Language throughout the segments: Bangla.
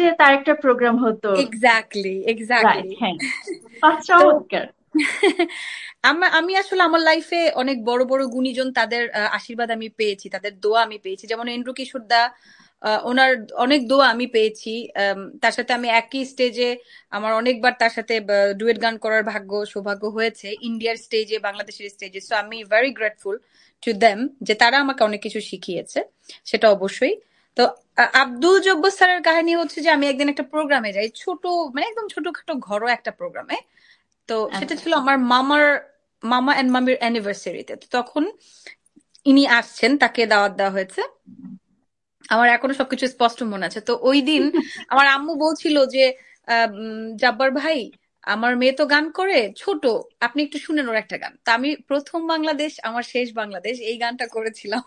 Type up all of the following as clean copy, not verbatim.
তার একটা প্রোগ্রাম হতো। Exactly, right, exactly. হ্যাঁ। তো চমৎকার। আমি আসলে আমার লাইফে অনেক বড় বড় গুণীজন, তাদের আশীর্বাদ আমি পেয়েছি, তাদের দোয়া আমি পেয়েছি। যেমন এন্ড্রু কিশোর দা, ওনার অনেক দোয়া আমি পেয়েছি। তার সাথে আমি একই স্টেজে, আমার অনেকবার তার সাথে ডুয়েট গান করার সৌভাগ্য হয়েছে, ইন্ডিয়ার স্টেজে, বাংলাদেশের স্টেজে। সো আমি ভেরি গ্রেটফুল টু দেম, যে তারা আমাকে অনেক কিছু শিখিয়েছে, সেটা অবশ্যই। তো আব্দুল জব্বার স্যারের কাহিনী হচ্ছে যে আমি একদিন একটা প্রোগ্রামে যাই, ছোট, মানে একদম ছোটখাটো ঘরোয়া একটা প্রোগ্রামে। তো সেটা আচ্ছা। ছিল আমার মামা এন্ড মামির অ্যানিভার্সারিতে। তো তখন ইনি আসছেন, তাকে দাওয়াত দেওয়া হয়েছে। আমার এখনো সবকিছু স্পষ্ট মনে আছে। তো ওই দিন আমার আম্মু বলছিল যে জাব্বার ভাই, আমার মেয়ে তো গান করে, ছোট, আপনি একটু শুনেন ওর একটা গান। তা আমি প্রথম বাংলাদেশ আমার শেষ বাংলাদেশ এই গানটা করেছিলাম।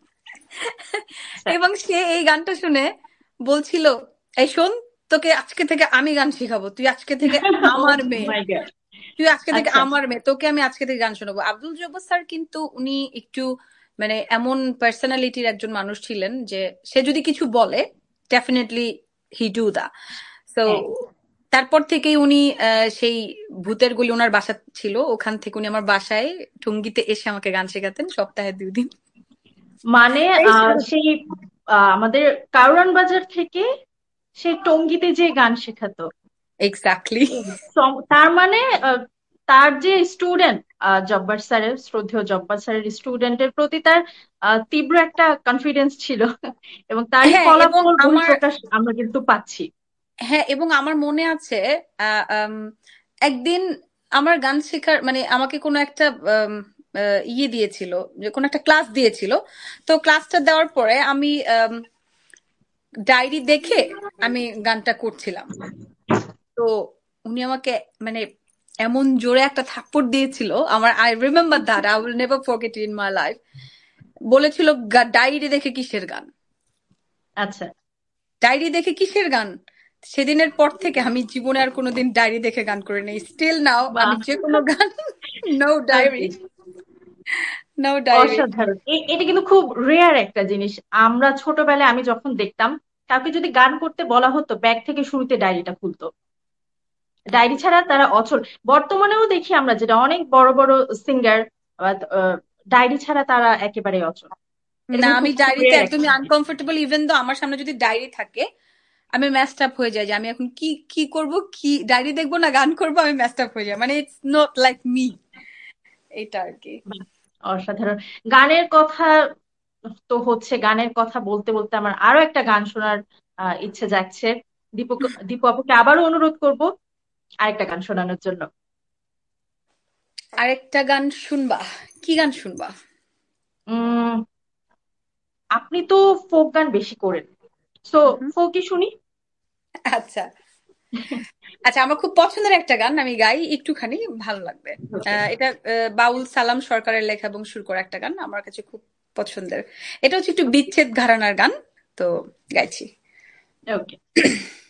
আচ্ছা। এবং সে এই গানটা শুনে বলছিল, এই শোন, তোকে আজকে থেকে আমি গান শিখাবো, তুই আজকে থেকে ও আমার মেয়ে, মাই গড। তুই আজকে থেকে আচ্ছা। আমার মেয়ে, তোকে আমি আজকে থেকে গান শোনাবো। আব্দুল জব্বার স্যার কিন্তু উনি একটু, মানে এমন পার্সোনালিটির একজন মানুষ ছিলেন যে সে যদি কিছু বলে, ডেফিনেটলি হি ডু দা। তো হ্যাঁ, তারপর থেকেই উনি সেই ভূতের গলি ওনার বাসা ছিল, ওখান থেকে উনি আমার বাসায় টঙ্গীতে এসে আমাকে গান শেখাতেন সপ্তাহে 2 দিন। মানে এই শুরু। সেই আমাদের কারওয়ান বাজার থেকে সে টঙ্গীতে যে গান শেখাতো। এক্স্যাক্টলি। তার মানে তার যে স্টুডেন্ট, জব্বার স্যারের, শ্রদ্ধেয় জব্বার স্যারের স্টুডেন্টের প্রতি তার তীব্র একটা কনফিডেন্স ছিল। এবং তারই হ্যাঁ, এবং ফলাফল আমার, বহিঃপ্রকাশ আমরা কিন্তু পাচ্ছি। হ্যাঁ, এবং আমার মনে আছে আহ, উম, একদিন আমার গান শেখার, মানে আমাকে কোনো একটা ইয়ে দিয়েছিল, যে কোনো একটা ক্লাস দিয়েছিল। তো ক্লাসটা দেওয়ার পরে আমি ডায়েরি দেখে আমি গানটা করছিলাম। তো উনি আমাকে, মানে এমন জোরে একটা থাপ্পড় দিয়েছিল, আমার, I remember that, I will never forget in my life. বলেছিল, ডায়েরি দেখে কিসের গান, আচ্ছা। ডায়েরি দেখে কিসের গান। সেদিনের পর থেকে আমি জীবনে আর কোনোদিন ডায়েরি দেখে গান করি নাই। স্টিল নাও আমি বাহ। যে কোনো গান, নো ডায়েরি, ওকে। No diary. অসাধারণ। এটা কিন্তু খুব রেয়ার একটা জিনিস। আমরা ছোটবেলায় আমি যখন দেখতাম কাউকে যদি গান করতে বলা হতো, ব্যাগ থেকে শুরুতে ডায়েরিটা খুলতো। ডায়েরি ছাড়া তারা অচল। বর্তমানেও দেখি আমরা যেটা অনেক বড় বড় সিঙ্গার, ডায়েরি ছাড়া তারা একেবারে অচল। এটা না, কিন্তু আমি খুব ডায়েরিতে রেয়ার একটা একদমই জিনিস। আনকমফোর্টেবল। ইভেন তো আমার সামনে যদি ডায়েরি থাকে, আমি ম্যাচড আপ হয়ে যাই, যে আমি এখন কি কি করব, কি ডায়েরি দেখবো না গান করবো, আমি ম্যাচড আপ হয়ে যাই। মানে ইটস নট লাইক মি, এটা আর কি। বাহ, অসাধারণ। গানের কথা তো হচ্ছে, গানের কথা বলতে বলতে আমার আরো একটা গান শোনার ইচ্ছে যাচ্ছে। দীপু দীপু আপুকে আবারও অনুরোধ করব আরেকটা গান শোনানোর জন্য। আরেকটা গান শুনবা? কি গান শুনবা? উম আপনি তো ফোক গান বেশি করেন, সো হুম। ফোকই শুনি। আচ্ছা, আচ্ছা, আমার খুব পছন্দের একটা গান আমি গাই একটুখানি, ভালো লাগবে। ওকে। এটা বাউল সালাম সরকারের লেখা এবং সুর করা একটা গান, আমার কাছে খুব পছন্দের। এটা হচ্ছে একটু বিচ্ছেদ ঘরানার গান, তো গাইছি। ওকে।